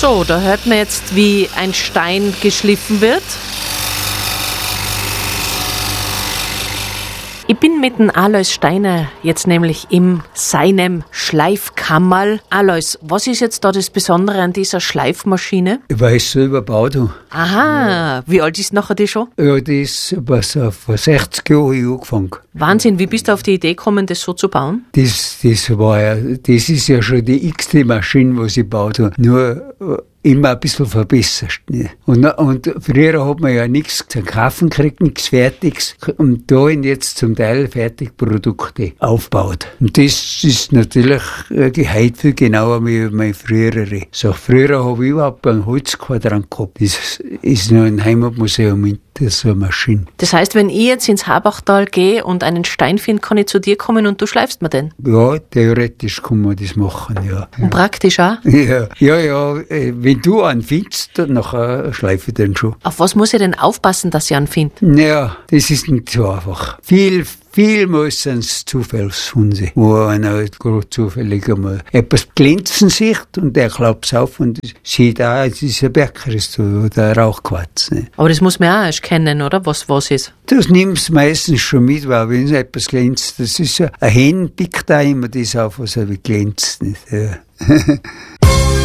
So, da hört man jetzt, wie ein Stein geschliffen wird. Ich bin mit dem Alois Steiner jetzt nämlich in seinem Schleifkammerl. Alois, was ist jetzt da das Besondere an dieser Schleifmaschine? Weil ich selber gebaut habe. Aha, wie alt ist nachher die schon? Ja, die ist vor 60 Jahren angefangen. Wahnsinn, wie bist du auf die Idee gekommen, das so zu bauen? Das ist ja schon die x-te Maschine, was ich gebaut habe. Nur immer ein bisschen verbessert. Ne? Und früher hat man ja nichts zu kaufen gekriegt, nichts Fertiges. Und da sind jetzt zum Teil Fertigprodukte aufgebaut. Und das ist natürlich heute viel genauer wie meine frühere. So, früher habe ich überhaupt einen Holzquadrant gehabt. Das ist noch ein Heimatmuseum in so eine Maschine. Das heißt, wenn ich jetzt ins Habachtal gehe und einen Stein finde, kann ich zu dir kommen und du schleifst mir den? Ja, theoretisch kann man das machen, ja. Und praktisch auch? Ja, wenn du einen findest, dann nachher schleife ich den schon. Auf was muss ich denn aufpassen, dass ich einen finde? Ja, das ist nicht so einfach. Vielmals sind es Zufallshunde, wo einer gerade zufällig einmal etwas glänzen sieht und der klappt es auf und sieht es ist ein Bergkrist oder ein Rauchquarz. Ne? Aber das muss man auch erst kennen, oder? Was ist? Das nimmst du meistens schon mit, weil wenn es etwas glänzt, das ist ja, ein Hen pickt da immer das auf, was er glänzt. Nicht? Ja.